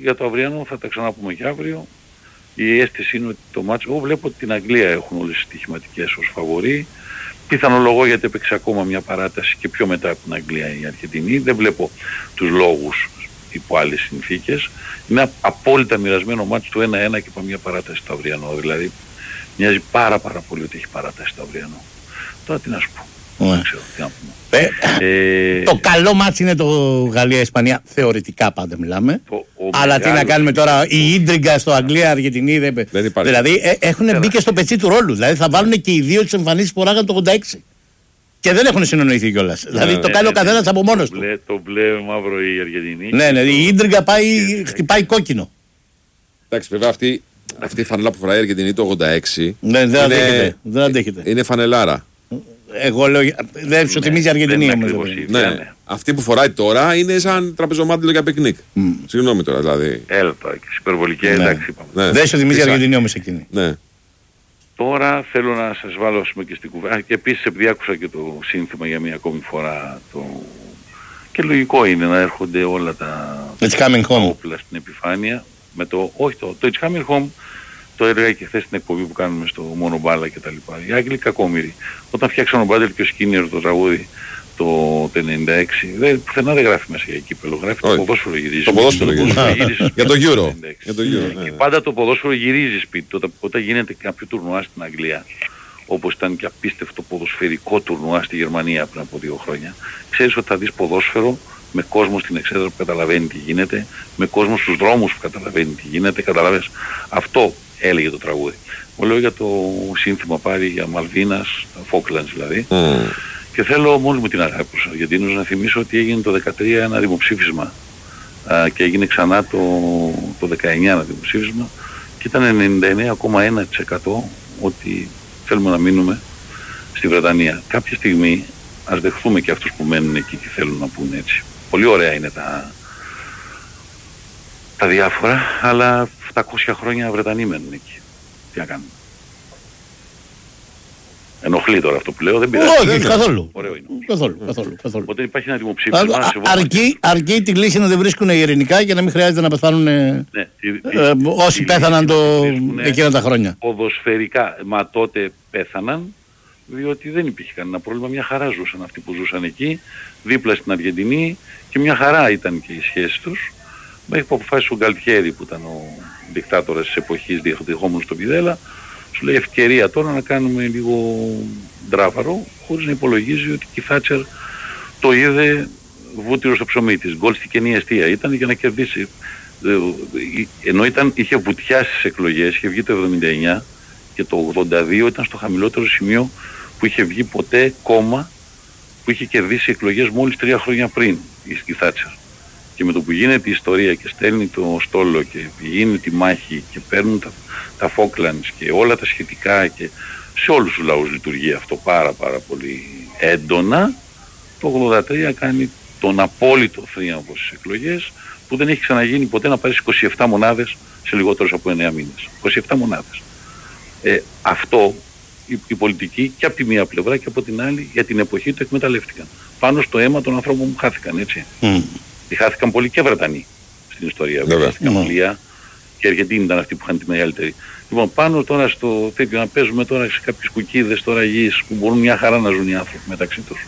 για το αυριανό θα τα ξαναπούμε και αύριο. Η αίσθηση είναι ότι το μάτσο, εγώ βλέπω ότι την Αγγλία έχουν όλες τις στοιχηματικές ως φαβορί. Πιθανολογώ γιατί έπαιξε ακόμα μια παράταση και πιο μετά από την Αγγλία η Αργεντινή. Δεν βλέπω τους λόγους υπό άλλες συνθήκες. Είναι απόλυτα μοιρασμένο μάτσο του 1-1 και πάμε μια παράταση στο αυριανό. Δηλαδή μοιάζει πάρα πολύ ότι έχει παράταση στο αυριανό. Τώρα τι να σου πω. Δεν ξέρω τι να πούμε. Το καλό μάτς είναι το Γαλλία-Ισπανία. Θεωρητικά πάντα μιλάμε. Αλλά τι να κάνουμε τώρα, η ίντριγκα στο Αγγλία-Αργεντινή δεν υπάρχει. Δηλαδή έχουν μπει και στο πετσί του ρόλου. Δηλαδή θα βάλουν και οι δύο τις εμφανίσεις που φοράγαν το 86. Και δεν έχουν συνονοηθεί κιόλας. Δηλαδή το κάνει ο καθένας από μόνος του. Το μπλε μαύρο η Αργεντινή. Ναι, η ίντριγκα χτυπάει κόκκινο. Εντάξει, βέβαια αυτή η φανελά που φοράει η Αργεντινή το 86. Ναι, δεν αντέχεται. Είναι φανελάρα. Εγώ λέω, δεν σου θυμίζει η Αργεντινή όμως. Ναι. Αυτή που φοράει τώρα είναι σαν τραπεζομάντιλο για πικνίκ. Συγγνώμη τώρα δηλαδή. Έλα τώρα και υπερβολική, εντάξει είπαμε. Δεν σου θυμίζει η Αργεντινή όμως εκείνη. Ναι. Τώρα θέλω να σας βάλω και στην κουβέντα. Και επίσης επειδή άκουσα και το σύνθημα για μια ακόμη φορά. Και λογικό είναι να έρχονται όλα τα όπλα στην επιφάνεια. Με το It's Coming Home. Το έλεγα και χθες στην εκπομπή που κάνουμε στο μόνο μπάλα και τα λοιπά. Οι Άγγλοι κακόμοιροι. Όταν φτιάξαν ο Μπάντελ και ο Σκίνερ το τραγούδι το 96, πουθενά δεν γράφει μέσα για κύπελο. Γράφει το ποδόσφαιρο γυρίζει. Το ποδόσφαιρο γυρίζει. Για το Euro. Και πάντα το ποδόσφαιρο γυρίζει σπίτι. Όταν γίνεται κάποιο τουρνουά στην Αγγλία, όπως ήταν και απίστευτο ποδοσφαιρικό τουρνουά στη Γερμανία πριν από 2 χρόνια, ξέρεις ότι θα δεις ποδόσφαιρο με κόσμο στην εξέδρα που καταλαβαίνει τι γίνεται, με κόσμο στους δρόμους που καταλαβαίνει τι γίνεται, καταλαβαίνεις. Αυτό έλεγε το τραγούδι. Μου λέω για το σύνθημα πάρει για Μαλβίνας, Φόκλαντς δηλαδή. Και θέλω μόλις μου την αγάπη προς Αργεντίνους να θυμίσω ότι έγινε το 2013 ένα δημοψήφισμα και έγινε ξανά το 19 ένα δημοψήφισμα και ήταν 99,1% ότι θέλουμε να μείνουμε στη Βρετανία. Κάποια στιγμή ας δεχθούμε και αυτούς που μένουν εκεί και θέλουν να πούνε έτσι. Πολύ ωραία είναι τα διάφορα, αλλά 700 χρόνια Βρετανοί μένουν εκεί. Τι να κάνουμε. Ενοχλεί τώρα αυτό που λέω, δεν πειράζει. Όχι, καθόλου. Ωραίο είναι. Καθόλου. Οπότε υπάρχει ένα δημοψήφισμα. Αρκεί τη λύση να δεν βρίσκουν ειρηνικά για να μην χρειάζεται να πεθάνουν όσοι πέθαναν εκείνα τα χρόνια. Ποδοσφαιρικά, μα τότε πέθαναν, διότι δεν υπήρχε κανένα πρόβλημα. Μια χαρά ζούσαν αυτοί που ζούσαν εκεί, δίπλα στην Αργεντινή και μια χαρά ήταν και οι σχέσεις τους. Μέχρι που αποφάσισε ο Γκαλτιέρη που ήταν ο δικτάτορας της εποχής διεχόμενος στον Πιδέλα, σου λέει ευκαιρία τώρα να κάνουμε λίγο ντράβαρο, χωρίς να υπολογίζει ότι η Θάτσερ το είδε βούτυρο στο ψωμί της. Γκολ στη κενή αιστεία ήταν για να κερδίσει. Ενώ είχε βουτιάσει στις εκλογές, είχε βγει το 79 και το 82 ήταν στο χαμηλότερο σημείο που είχε βγει ποτέ κόμμα που είχε κερδίσει εκλογές μόλις 3 χρόνια πριν η Θάτσερ. Και με το που γίνεται η ιστορία και στέλνει το στόλο και πηγαίνει τη μάχη και παίρνουν τα Falklands και όλα τα σχετικά και σε όλους τους λαούς λειτουργεί αυτό πάρα πολύ έντονα, το 83 κάνει τον απόλυτο θρίαμβο στις εκλογές που δεν έχει ξαναγίνει ποτέ να πάρεις 27 μονάδες σε λιγότερους από 9 μήνες. 27 μονάδες. Αυτό οι πολιτικοί και από τη μία πλευρά και από την άλλη για την εποχή το εκμεταλλεύτηκαν. Πάνω στο αίμα των ανθρώπων που χάθηκαν, έτσι. Χάθηκαν πολλοί και Βρετανοί στην ιστορία. Χάθηκαν Αγγλία και Αργεντίνοι ήταν αυτοί που είχαν τη μεγαλύτερη. Λοιπόν, πάνω τώρα στο τέτοιο να παίζουμε τώρα σε κάποιες κουκίδες τώρα γης που μπορούν μια χαρά να ζουν οι άνθρωποι μεταξύ τους.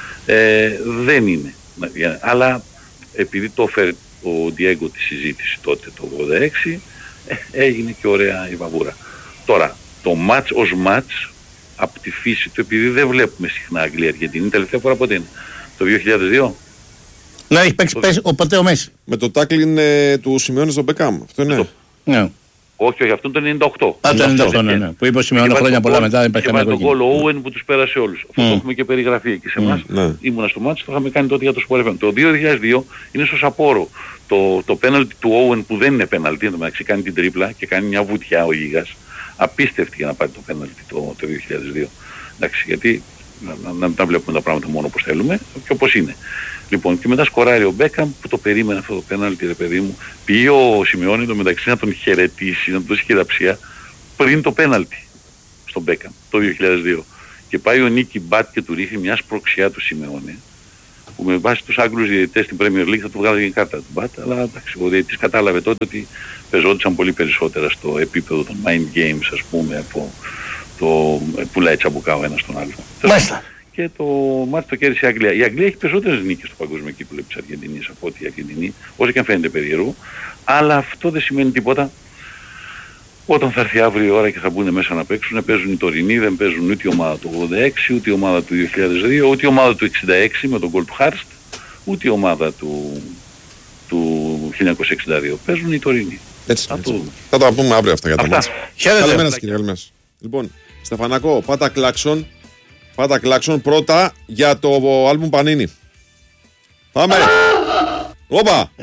Δεν είναι. Αλλά επειδή το έφερε ο Διέγκο τη συζήτηση τότε το 86, έγινε και ωραία η βαβούρα. Τώρα, το μάτς ως μάτς, από τη φύση του, επειδή δεν βλέπουμε συχνά Αγγλία-Αργεντινή, τελευταία φορά πότε είναι, το 2002. Ναι, έχει παίξει ποτέ ο Μέση. Με το τάκλιν του Σιμεώνη στον Μπεκάμ. Αυτό είναι. Ναι. Όχι, αυτό το 98. Το 98, ναι. Που είπε ο Σιμεώνη χρόνια πολλά μετά, δεν υπάρχει κανένα κόκκινο. Και με τον γκολ ο Όουεν που τους πέρασε όλους. Αυτό το έχουμε και περιγραφεί εκεί σε εμάς. Ήμουνα στο μάτσο, το είχαμε κάνει τότε για το Sport FM. Το 2002 είναι στο Σαπόρο. Το πέναλτι του Όουεν που δεν είναι πέναλτι, εν τω μεταξύ κάνει την τρίπλα και κάνει μια βουτιά ο Γίγας. Απίστευτη για να πάρει το πέναλτι το 2002. Εντάξει, γιατί να βλέπουμε τα πράγματα μόνο όπως θέλουμε και όπως είναι. Λοιπόν, και μετά σκοράρει ο Μπέκαμ που το περίμενε αυτό το πέναλτι, ρε παιδί μου. Πήγε ο Σιμεώνη το μεταξύ να τον χαιρετήσει, να του δώσει χειραψία πριν το πέναλτι στον Μπέκαμ το 2002. Και πάει ο Νίκη Μπάτ και του ρίχνει μια σπροξιά του Σιμεώνη. που με βάση τους Άγγλους διαιτητές στην Premier League θα του βγάλει η κάρτα του μπατ, αλλά εντάξει, ο διαιτητής κατάλαβε τότε ότι παίζονταν πολύ περισσότερα στο επίπεδο των mind games, ας πούμε, από το πουλάει τσαμπουκά ο ένας τον άλλο. Μάλιστα. Και το μάτι το κέρδισε η Αγγλία. Η Αγγλία έχει περισσότερες νίκες στο παγκόσμιο κύπελλο της Αργεντινής από ότι η Αργεντινή, όσο και αν φαίνεται περίεργο, αλλά αυτό δεν σημαίνει τίποτα. Όταν θα έρθει αύριο η ώρα και θα μπουν μέσα να παίξουν, παίζουν οι τωρινοί, δεν παίζουν ούτε η ομάδα του 86, ούτε η ομάδα του 2002, ούτε η ομάδα του 66 με τον γκολ του Χάρστ, ούτε η ομάδα του 1962. Παίζουν οι τωρινοί. Έτσι. Θα τα πούμε αύριο αυτά για τα μάτια. Καλημέρα κύριε. Λοιπόν, Στεφανάκο, πάτα κλάξον πρώτα για το άλμπουμ Πανίνι. Πάμε. Όπα.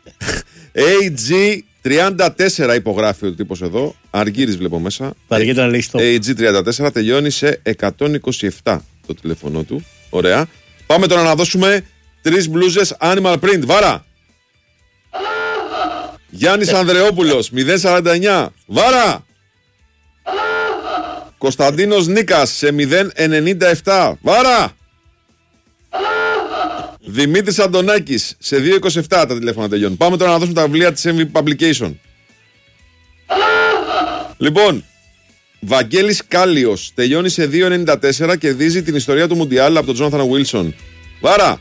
AG34 υπογράφει ο τύπος εδώ. Αργύρης βλέπω μέσα. AG34 τελειώνει σε 127 το τηλέφωνο του. Ωραία. Πάμε τώρα να δώσουμε 3 μπλούζες Animal Print. Βάρα. Γιάννης Ανδρεόπουλος 049. Βάρα. Κωνσταντίνος Νίκας σε 097. Βάρα. Δημήτρης Αντωνάκης σε 227 τα τηλέφωνα τελειώνουν. Πάμε τώρα να δώσουμε τα βιβλία της MVP Publication. Λοιπόν, Βαγγέλης Κάλιος τελειώνει σε 2.94, κερδίζει την ιστορία του Μουντιάλ από τον Τζόναθαν Βίλσον. Βάρα.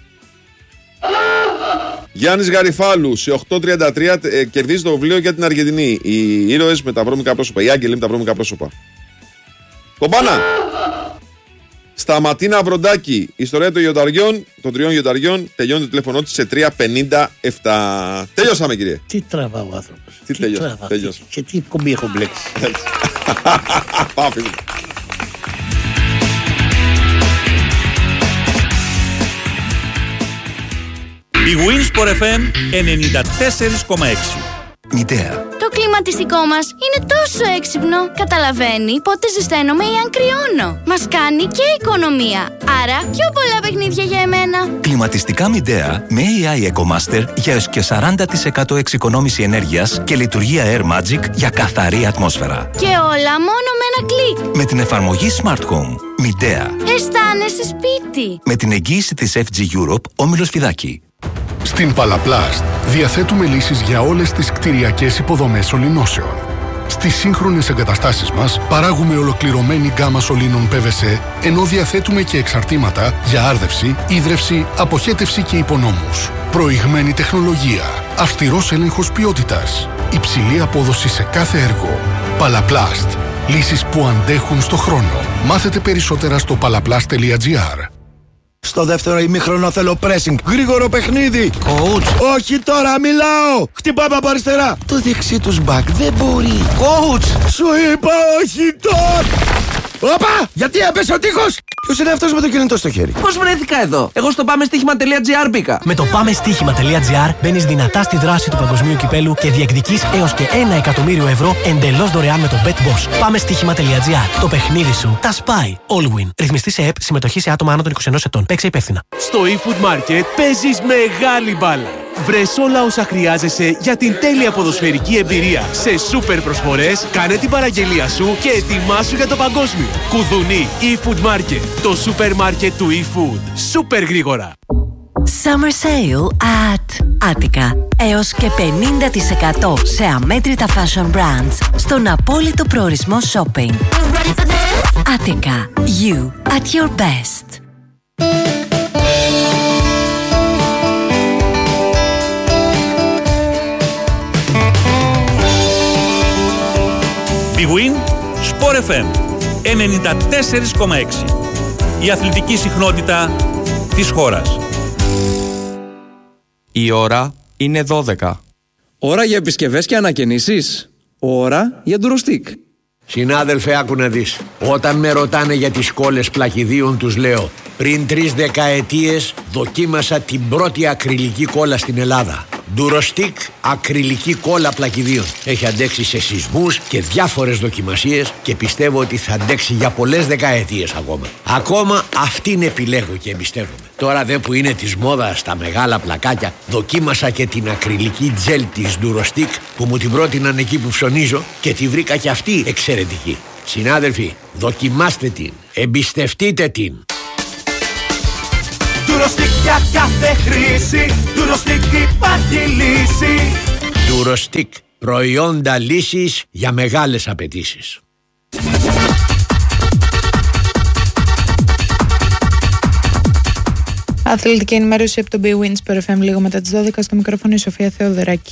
Γιάννης Γαριφάλου σε 8.33 κερδίζει το βιβλίο για την Αργεντινή. Οι ήρωες με τα βρώμικα πρόσωπα. Οι άγγελοι με τα βρώμικα πρόσωπα. Κομπάνα. Σταματίνα Βροντάκη, ιστορία των γιονταριών, των 3 γιονταριών, τελειώνει το τηλέφωνο της σε 3.57. Τελειώσαμε, κύριε. Τι τραβά ο άνθρωπος. Τι τελειώσα. Και τι κομπή έχω μπλέξει. Πάφη. Η Winsport FM 94,6. Μητέα. Το κλιματιστικό μας είναι τόσο έξυπνο. Καταλαβαίνει πότε ζεσταίνομαι ή αν κρυώνω. Μας κάνει και οικονομία. Άρα πιο πολλά παιχνίδια για εμένα. Κλιματιστικά Μητέα με AI EcoMaster για έως και 40% εξοικονόμηση ενέργειας και λειτουργία Air Magic για καθαρή ατμόσφαιρα. Και όλα μόνο με ένα κλικ. Με την εφαρμογή Smart Home. Μητέα. Αισθάνεσαι σπίτι. Με την εγγύηση της FG Europe, Όμιλος Φιδάκη. Στην Παλαπλάστ διαθέτουμε λύσεις για όλες τις κτηριακές υποδομές σωληνώσεων. Στις σύγχρονες εγκαταστάσεις μας παράγουμε ολοκληρωμένη γκάμα σωλήνων PVC, ενώ διαθέτουμε και εξαρτήματα για άρδευση, ίδρυυση, αποχέτευση και υπονόμους. Προηγμένη τεχνολογία, αυστηρός έλεγχος ποιότητας, υψηλή απόδοση σε κάθε έργο. Παλαπλάστ. Λύσεις που αντέχουν στο χρόνο. Μάθετε περισσότερα στο palaplast.gr. Στο δεύτερο ημίχρονο θέλω pressing. Γρήγορο παιχνίδι. Coach. Όχι τώρα, μιλάω. Χτυπάμε από αριστερά. Το δεξί τους back δεν μπορεί. Coach. Σου είπα όχι τώρα. Όπα! Γιατί έπεσε ο τείχος! Ποιος είναι αυτός με το κινητό στο χέρι? Πώς βρέθηκα εδώ? Εγώ στο πάμεστοίχημα.gr μπήκα. Με το πάμεστοίχημα.gr μπαίνεις δυνατά στη δράση του παγκοσμίου κυπέλου και διεκδικείς έως και 1 εκατομμύριο ευρώ εντελώς δωρεάν με το BetBoss. Πάμεστοίχημα.gr. Το παιχνίδι σου τα σπάει. Allwin. Ρυθμιστή σε ΕΠ, συμμετοχή σε άτομα άνω των 21 ετών. Παίξε υπεύθυνα. Στο eFood Market παίζεις μεγάλη μπάλα. Βρες όλα όσα χρειάζεσαι για την τέλεια ποδοσφαιρική εμπειρία. Σε σούπερ προσφορές, κάνε την παραγγελία σου και ετοιμάσου για το παγκόσμιο. Κουδουνί eFood Market, το σούπερ μάρκετ του eFood. Σούπερ γρήγορα. Summer Sale at Attica. Έως και 50% σε αμέτρητα fashion brands στον απόλυτο προορισμό shopping. Attica. You at your best. Big Win, Sport FM 94,6. Η αθλητική συχνότητα της χώρας. Η ώρα είναι 12. Ώρα για επισκευές και ανακαινήσεις. Ώρα για ντουροστικ. Συνάδελφε, άκου να δεις. Όταν με ρωτάνε για τις κόλλες πλακιδίων, τους λέω: πριν 3 δεκαετίες δοκίμασα την πρώτη ακριλική κόλλα στην Ελλάδα. Ντουροστικ ακριλική κόλλα πλακιδίων. Έχει αντέξει σε σεισμούς και διάφορες δοκιμασίες και πιστεύω ότι θα αντέξει για πολλές δεκαετίες ακόμα. Ακόμα αυτήν επιλέγω και εμπιστεύομαι. Τώρα δε που είναι της μόδας τα μεγάλα πλακάκια, δοκίμασα και την ακριλική τζέλ της Ντουροστικ που μου την πρότειναν εκεί που ψωνίζω και τη βρήκα και αυτή εξαιρετική. Συνάδελφοι, δοκιμάστε την, εμπιστευτείτε την. Durostick για κάθε χρήση. Durostick υπάρχει λύση. Durostick, προϊόντα λύσης για μεγάλες απαιτήσεις. Αθλητική ενημέρωση από το BWIN Sport FM λίγο μετά τις 12, στο μικρόφωνο η Σοφία Θεοδωράκη.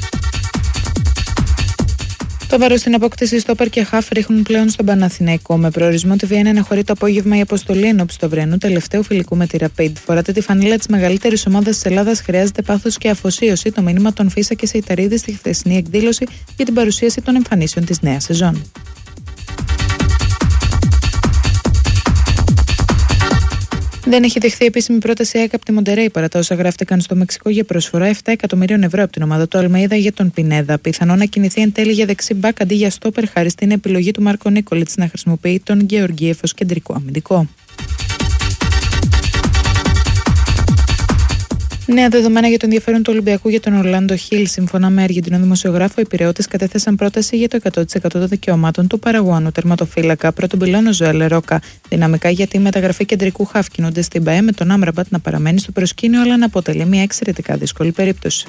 Το βάρος στην απόκτηση στόπερ και χαφ ρίχνουν πλέον στον Παναθηναϊκό. Με προορισμό τη Βιέννη αναχωρεί το απόγευμα η αποστολή ενόψει του αυριανού τελευταίου φιλικού με τη Rapid. Φοράτε τη φανίλα της μεγαλύτερης ομάδας της Ελλάδας, χρειάζεται πάθος και αφοσίωση. Το μήνυμα των Φίσα και Σεϊταρίδη στη χθεσινή εκδήλωση για την παρουσίαση των εμφανίσεων της νέας σεζόν. Δεν έχει δεχθεί επίσημη πρόταση ΑΕΚ από τη Μοντερέι παρά τα όσα γράφτηκαν στο Μεξικό για προσφορά 7 εκατομμυρίων ευρώ από την ομάδα του Αλμέιδα για τον Πινέδα. Πιθανό να κινηθεί εν τέλει για δεξί μπακ αντί για στόπερ, χάρη στην επιλογή του Μάρκο Νίκολιτς να χρησιμοποιεί τον Γεωργίεφ ως κεντρικό αμυντικό. Νέα δεδομένα για το ενδιαφέρον του Ολυμπιακού για τον Ορλάντο Χιλ. Σύμφωνα με Αργεντινό δημοσιογράφο, οι Πειραιώτες κατέθεσαν πρόταση για το 100% των δικαιωμάτων του Παραγουάνου τερματοφύλακα. Πρώτον πυλώνο Ζωέλ Ρόκα. Δυναμικά για τη μεταγραφή κεντρικού χαφ κινούνται στην ΠαΕ, με τον Άμραμπατ να παραμένει στο προσκήνιο, αλλά να αποτελεί μια εξαιρετικά δύσκολη περίπτωση.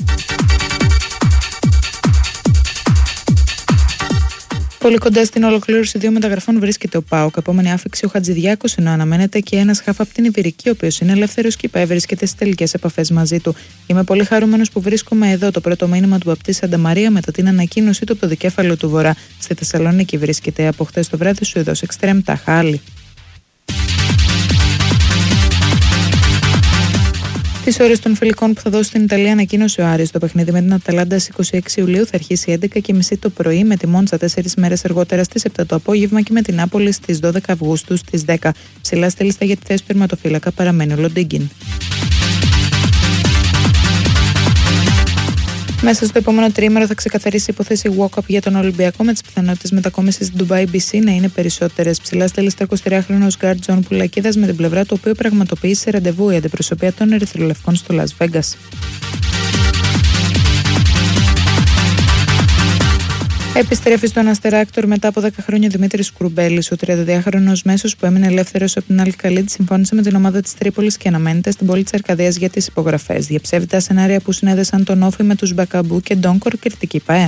Πολύ κοντά στην ολοκλήρωση 2 μεταγραφών βρίσκεται ο ΠΑΟΚ. Επόμενη άφηξη ο Χατζηδιάκος, ενώ αναμένεται και ένας χαφ από την Ιβηρική, ο οποίος είναι ελεύθερος και η ΠαΕ βρίσκεται στις τελικές επαφές μαζί του. Είμαι πολύ χαρούμενος που βρίσκομαι εδώ. Το πρώτο μήνυμα του Μπαπτή Σανταμαρία μετά την ανακοίνωσή του από το δικέφαλο του Βορρά. Στη Θεσσαλονίκη βρίσκεται από χθες το βράδυ Σουηδός εξτρέμ Τάχα Άλλη. Τις ώρες των φιλικών που θα δώσει στην Ιταλία ανακοίνωσε ο Άρης. Το παιχνίδι με την Αταλάντα στις 26 Ιουλίου θα αρχίσει 11:30 το πρωί, με τη Μόντσα 4 μέρες αργότερα στις 7 το απόγευμα και με την Νάπολη στις 12 Αυγούστου στις 10. Ψηλά στη λίστα για τη θέση του τερματοφύλακα παραμένει ο Λοντίγκιν. Μέσα στο επόμενο τρίμηνο θα ξεκαθαρίσει η υπόθεση walk-up για τον Ολυμπιακό, με τις πιθανότητες μετακόμισης στην Dubai BC να είναι περισσότερες. Ψηλά στη λίστα 23χρονος γκάρντ Τζον Πουλακίδας, με την πλευρά του οποίου πραγματοποίησε ραντεβού η αντιπροσωπεία των Ερυθρολευκών στο Las Vegas. Επιστρέφει στον Αστεράκτορ μετά από 10 χρόνια Δημήτρης Κουρμπέλης. Ο 32χρονος μέσος που έμεινε ελεύθερος από την Αλκαλίτ συμφώνησε με την ομάδα της Τρίπολης και αναμένεται στην πόλη της Αρκαδίας για τις υπογραφές. Διαψεύδει τα σενάρια που συνέδεσαν τον Όφη με τους Μπακαμπού και Ντόγκορ κριτική ΠαΕ.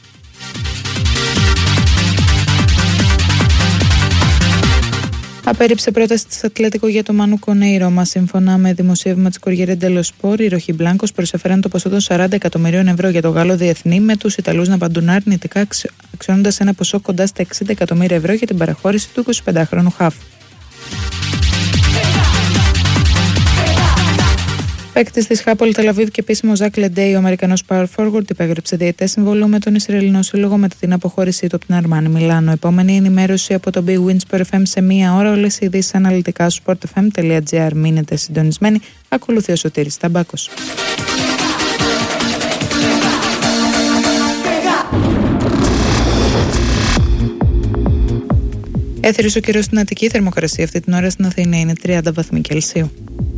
Απέρριψε πρόταση της Ατλέτικο για το Μάνου Κονέ η Ρώμα. Σύμφωνα με δημοσίευμα της Κοριέρε ντελο Σπορ, οι Ροχιμπλάνκος προσέφεραν το ποσό των 40 εκατομμυρίων ευρώ για το Γάλλο διεθνή, με τους Ιταλούς να απαντούν αρνητικά, αξιώνοντας ένα ποσό κοντά στα 60 εκατομμύρια ευρώ για την παραχώρηση του 25χρονου χαφ. Παίκτης της Χάπολ Τελαβίβ και επίσημο Ζακ Λεντέι, ο Αμερικανός Power Forward, υπέγραψε διαιτές συμβόλαιο με τον Ισραηλινό σύλλογο μετά την αποχώρησή του από την Αρμάνι Μιλάνο. Επόμενη ενημέρωση από το BWIN Sport FM σε μία ώρα. Όλες οι ειδήσεις αναλυτικά στο sportfm.gr. Μείνετε συντονισμένοι. Ακολουθεί ο Σωτήρης Ταμπάκος. Έθριος ο καιρός στην Αττική. Θερμοκρασία αυτή την ώρα στην Αθήνα είναι 30 βαθμοί Κελσίου.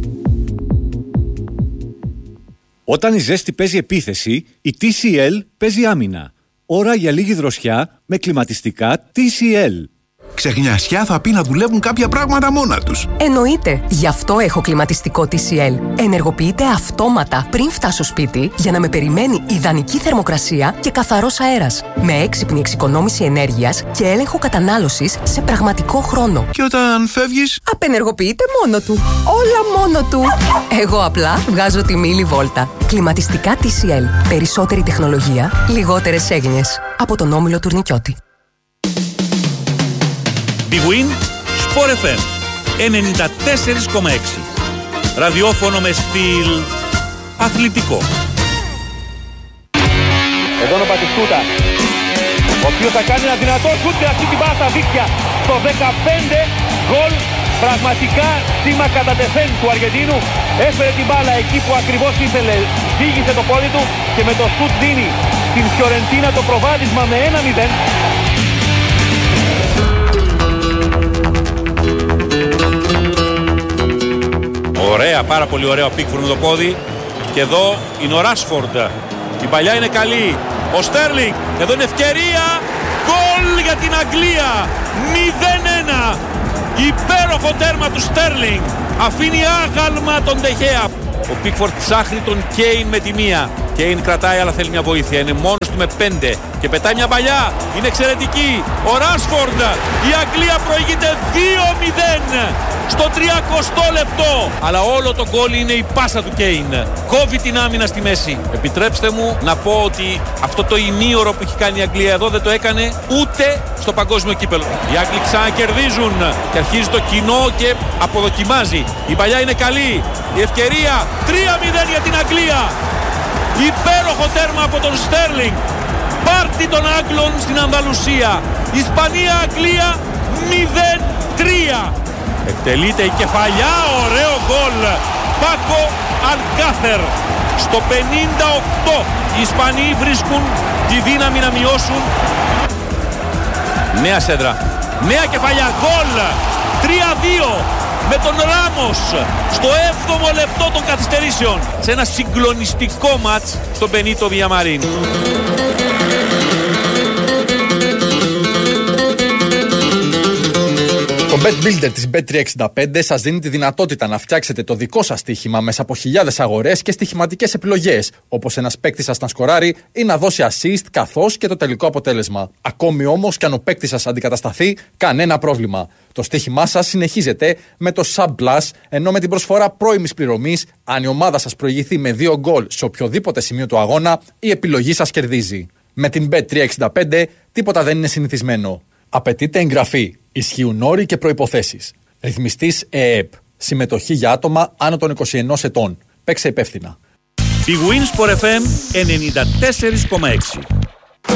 Όταν η ζέστη παίζει επίθεση, η TCL παίζει άμυνα. Ώρα για λίγη δροσιά με κλιματιστικά TCL. Ξεχνιασιά θα πει να δουλεύουν κάποια πράγματα μόνα τους. Εννοείται. Γι' αυτό έχω κλιματιστικό TCL. Ενεργοποιείται αυτόματα πριν φτάσω σπίτι για να με περιμένει ιδανική θερμοκρασία και καθαρός αέρας. Με έξυπνη εξοικονόμηση ενέργειας και έλεγχο κατανάλωσης σε πραγματικό χρόνο. Και όταν φεύγεις, απενεργοποιείται μόνο του. Όλα μόνο του. Εγώ απλά βγάζω τη μίλη βόλτα. Κλιματιστικά TCL. Περισσότερη τεχνολογία, λιγότερες έγνοιες. Από τον Όμιλο Τουρνικιώτη. BWIN Sport FM 94,6. Ραδιόφωνο με στυλ αθλητικό. Εδώ ο Μπατιστούτα, ο οποίος θα κάνει ένα δυνατό σουτ και αυτή την πάσα στα δίκτυα. Το 15 γκολ, πραγματικά σήμα κατά τεθέν του Αργεντίνου. Έφερε την μπάλα εκεί που ακριβώς ήθελε, ζήγησε το πόδι του και με το σουτ δίνει στην Φιωρεντίνα το προβάδισμα με 1-0. Ωραία, πάρα πολύ ωραίο Πίκφορντ με το πόδι. Και εδώ είναι ο Ράσφορντ. Η παλιά είναι καλή. Ο Στέρλινγκ, εδώ είναι ευκαιρία. Γκολ για την Αγγλία. 0-1. Υπέροχο τέρμα του Στέρλινγκ. Αφήνει άγαλμα τον Ντεχέα. Ο Πίκφορντ ψάχνει τον Κέιν με τη μία. Κέιν κρατάει αλλά θέλει μια βοήθεια. Είναι μόνος του με 5 και πετάει μια παλιά. Είναι εξαιρετική. Ο Ράσφορντ. Η Αγγλία προηγείται 2-0 στο 30 λεπτό. Αλλά όλο το γκολ είναι η πάσα του Κέιν. Κόβει την άμυνα στη μέση. Επιτρέψτε μου να πω ότι αυτό το ημίωρο που έχει κάνει η Αγγλία εδώ δεν το έκανε ούτε στο παγκόσμιο κύπελλο. Οι Άγγλοι ξανακερδίζουν και αρχίζει το κοινό και αποδοκιμάζει. Η παλιά είναι καλή. Η ευκαιρία 3-0 για την Αγγλία. Υπέροχο τέρμα από τον Στέρλινγκ. Πάρτι των Άγγλων στην Ανδαλουσία. Ισπανία-Αγγλία 0-3. Εκτελείται η κεφαλιά, ωραίο γκολ. Πάκο Αλκάθερ. Στο 58 οι Ισπανοί βρίσκουν τη δύναμη να μειώσουν. Νέα σέντρα. Νέα κεφαλιά, γκολ. 3-2. Με τον Ράμος στο 7ο λεπτό των καθυστερήσεων σε ένα συγκλονιστικό μάτς στον Μπενίτο Βιαμαρίν. Το Bet Builder της Bet365 σας δίνει τη δυνατότητα να φτιάξετε το δικό σας στοίχημα μέσα από χιλιάδες αγορές και στοιχηματικές επιλογές, όπως ένας παίκτης σας να σκοράρει ή να δώσει assist καθώς και το τελικό αποτέλεσμα. Ακόμη όμως και αν ο παίκτης σας αντικατασταθεί, κανένα πρόβλημα. Το στοίχημά σας συνεχίζεται με το Sub Plus, ενώ με την προσφορά πρώιμης πληρωμής, αν η ομάδα σας προηγηθεί με 2 γκολ σε οποιοδήποτε σημείο του αγώνα, η επιλογή σας κερδίζει. Με την Bet365 τίποτα δεν είναι συνηθισμένο. Απαιτείται εγγραφή. Ισχύουν όροι και προϋποθέσεις. Ρυθμιστής ΕΕΠ. Συμμετοχή για άτομα άνω των 21 ετών. Παίξε υπεύθυνα. Η Winsport FM 94,6.